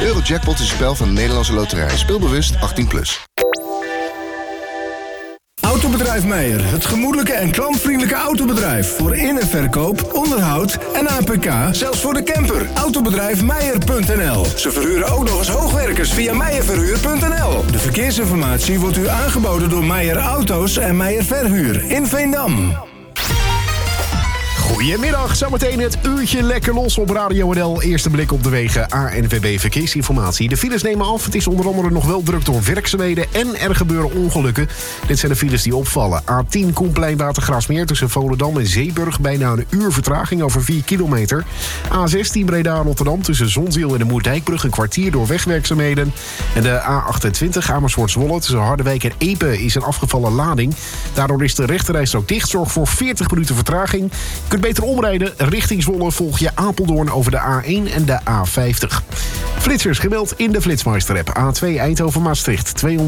Eurojackpot is een spel van de Nederlandse Loterij. Speel bewust 18+. Autobedrijf Meijer, het gemoedelijke en klantvriendelijke autobedrijf. Voor in- en verkoop, onderhoud en APK, zelfs voor de camper. Autobedrijfmeijer.nl. Ze verhuren ook nog eens hoogwerkers via meijerverhuur.nl. De verkeersinformatie wordt u aangeboden door Meijer Auto's en Meijer Verhuur in Veendam. Goedemiddag, zometeen het uurtje lekker los op Radio NL. Eerste blik op de wegen, ANWB Verkeersinformatie. De files nemen af, het is onder andere nog wel druk door werkzaamheden en er gebeuren ongelukken. Dit zijn de files die opvallen. A10 Koenplein Watergraafsmeer tussen Volendam en Zeeburg. Bijna een uur vertraging over 4 kilometer. A16 Breda-Rotterdam tussen Zonzeel en de Moerdijkbrug. Een kwartier door wegwerkzaamheden. En de A28 Amersfoort-Zwolle tussen Harderwijk en Epe is een afgevallen lading. Daardoor is de rechterrijstrook dicht. Zorg voor 40 minuten vertraging. Je kunt beter omrijden. Richting Zwolle volg je Apeldoorn over de A1 en de A50. Flitsers gemeld in de Flitsmeister-app. A2 Eindhoven-Maastricht.